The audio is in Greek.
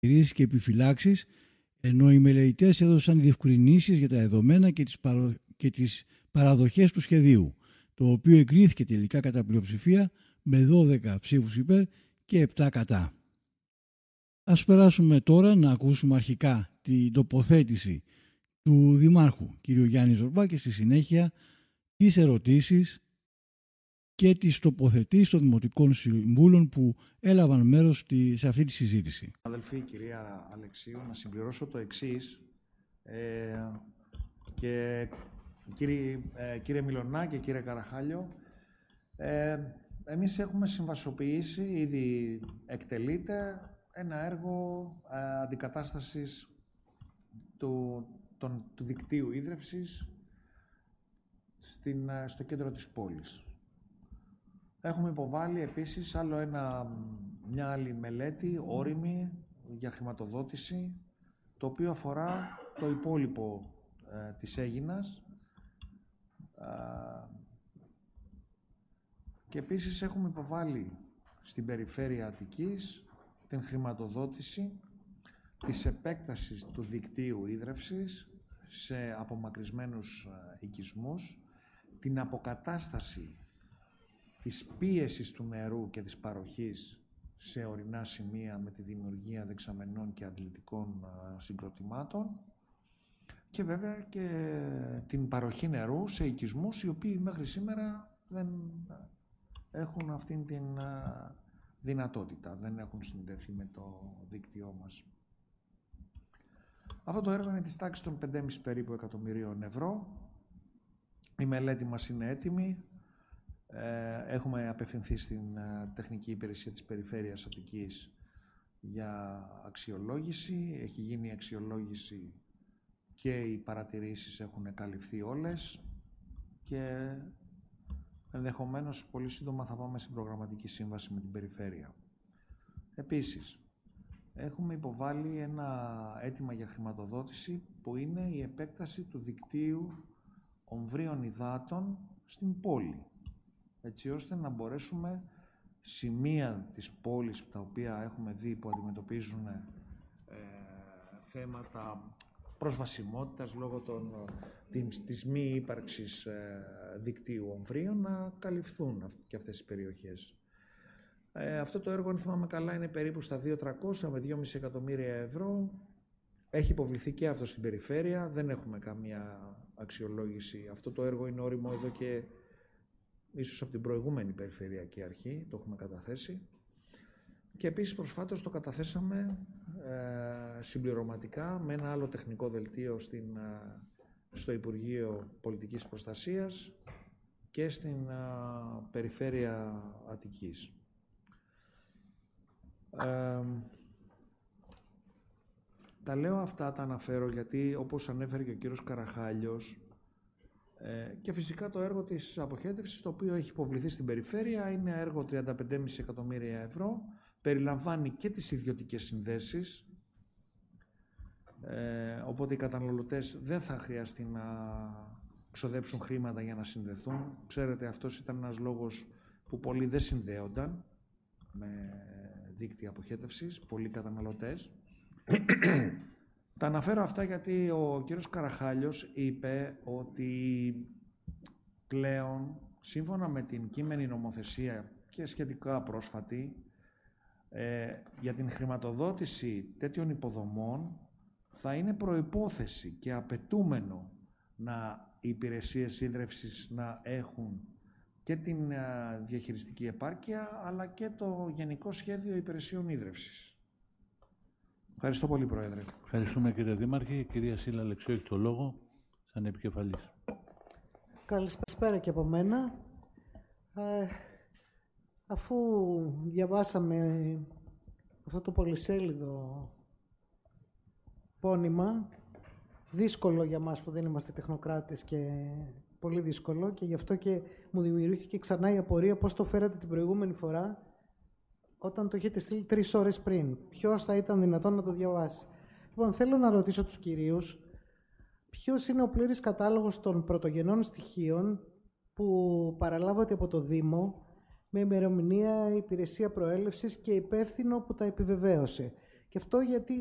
παρατηρήσεις και επιφυλάξεις, ενώ οι μελετητές έδωσαν διευκρινήσεις για τα δεδομένα και τις παραδοχές του σχεδίου, το οποίο εγκρίθηκε τελικά κατά πλειοψηφία με 12 ψήφους υπέρ και 7 κατά. Ας περάσουμε τώρα να ακούσουμε αρχικά την τοποθέτηση του Δημάρχου κ. Γιάννη Ζορμπά και στη συνέχεια τις ερωτήσεις και τις τοποθετήσεις των Δημοτικών Συμβούλων που έλαβαν μέρος σε αυτή τη συζήτηση. Αδελφοί, κυρία Αλεξίου, να συμπληρώσω το εξής. Και κύριε Μιλωνά και κύριε Καραχάλιο, εμείς έχουμε συμβασοποιήσει, ήδη εκτελείται, ένα έργο αντικατάστασης του δικτύου ίδρευσης στο κέντρο της πόλης. Έχουμε υποβάλει επίσης μια άλλη μελέτη, όριμη, για χρηματοδότηση, το οποίο αφορά το υπόλοιπο της Αίγινας. Και επίσης έχουμε υποβάλει στην περιφέρεια Αττικής την χρηματοδότηση της επέκτασης του δικτύου ίδρευσης σε απομακρυσμένους οικισμούς, την αποκατάσταση της πίεσης του νερού και της παροχής σε ορεινά σημεία με τη δημιουργία δεξαμενών και αντλητικών συγκροτημάτων και βέβαια και την παροχή νερού σε οικισμούς οι οποίοι μέχρι σήμερα δεν έχουν αυτήν την δυνατότητα, δεν έχουν συνδεθεί με το δίκτυό μας. Αυτό το έργο είναι της τάξης των 5,5 περίπου εκατομμυρίων ευρώ. Η μελέτη μας είναι έτοιμη. Έχουμε απευθυνθεί στην Τεχνική Υπηρεσία της Περιφέρειας Αττικής για αξιολόγηση. Έχει γίνει η αξιολόγηση και οι παρατηρήσεις έχουν καλυφθεί όλες και ενδεχομένως πολύ σύντομα θα πάμε στην προγραμματική σύμβαση με την Περιφέρεια. Επίσης, έχουμε υποβάλει ένα αίτημα για χρηματοδότηση που είναι η επέκταση του δικτύου ομβρίων υδάτων στην πόλη, έτσι ώστε να μπορέσουμε σημεία της πόλης τα οποία έχουμε δει που αντιμετωπίζουν θέματα προσβασιμότητας λόγω της μη ύπαρξης δικτύου ομβρίων να καλυφθούν και αυτές οι περιοχές. Αυτό το έργο, αν θυμάμαι καλά, είναι περίπου στα 2.300 με 2,5 εκατομμύρια ευρώ. Έχει υποβληθεί και αυτό στην περιφέρεια, δεν έχουμε καμία αξιολόγηση. Αυτό το έργο είναι όριμο εδώ και ίσως από την προηγούμενη περιφερειακή αρχή, το έχουμε καταθέσει. Και επίσης προσφάτως το καταθέσαμε συμπληρωματικά με ένα άλλο τεχνικό δελτίο στο Υπουργείο Πολιτικής Προστασίας και στην περιφέρεια Αττικής. Τα λέω αυτά, τα αναφέρω γιατί όπως ανέφερε και ο κύριος Καραχάλιος και φυσικά το έργο της αποχέτευσης το οποίο έχει υποβληθεί στην περιφέρεια είναι έργο 35,5 εκατομμύρια ευρώ, περιλαμβάνει και τις ιδιωτικές συνδέσεις, οπότε οι καταναλωτές δεν θα χρειαστεί να ξοδέψουν χρήματα για να συνδεθούν. Ξέρετε, αυτός ήταν ένας λόγος που πολλοί δεν συνδέονταν με δίκτυα αποχέτευσης, πολλοί καταναλωτές. Τα αναφέρω αυτά γιατί ο κύριος Καραχάλιος είπε ότι πλέον, σύμφωνα με την κείμενη νομοθεσία και σχετικά πρόσφατη, για την χρηματοδότηση τέτοιων υποδομών θα είναι προϋπόθεση και απαιτούμενο οι υπηρεσίες ίδρευσης να έχουν και την διαχειριστική επάρκεια αλλά και το Γενικό Σχέδιο Υπηρεσιών Ίδρευσης. Ευχαριστώ πολύ, Πρόεδρε. Ευχαριστούμε, κύριε Δήμαρχε. Η κυρία Σύλλα Αλεξίου έχει το λόγο σαν επικεφαλής. Καλησπέρα και από μένα. Αφού διαβάσαμε αυτό το πολυσέλιδο πόνημα, δύσκολο για μας που δεν είμαστε τεχνοκράτες και πολύ δύσκολο και γι' αυτό και μου δημιουργήθηκε ξανά η απορία πώς το φέρατε την προηγούμενη φορά όταν το έχετε στείλει 3 ώρες πριν. Ποιος θα ήταν δυνατόν να το διαβάσει. Λοιπόν, θέλω να ρωτήσω τους κυρίους ποιος είναι ο πλήρης κατάλογος των πρωτογενών στοιχείων που παραλάβατε από το Δήμο με ημερομηνία υπηρεσία προέλευσης και υπεύθυνο που τα επιβεβαίωσε. Και αυτό γιατί